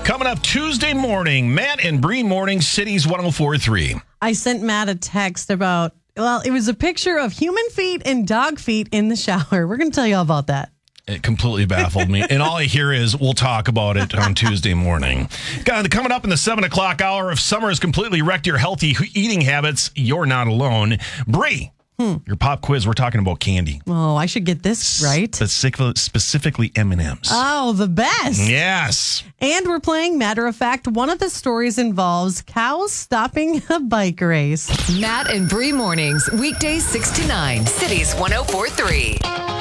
Coming up Tuesday morning, Matt and Bree Morning, Cities 104.3. I sent Matt a text about, it was a picture of human feet and dog feet in the shower. We're going to tell you all about that. It completely baffled me. And all I hear is, we'll talk about it on Tuesday morning. Coming up in the 7 o'clock hour, if summer has completely wrecked your healthy eating habits, you're not alone. Bree, your pop quiz, we're talking about candy. Oh, I should get this right. Specifically M&Ms. Oh, the best. Yes. And we're playing Matter of Fact. One of the stories involves cows stopping a bike race. Matt and Bree Mornings, weekdays 6 to 9, Cities 104.3.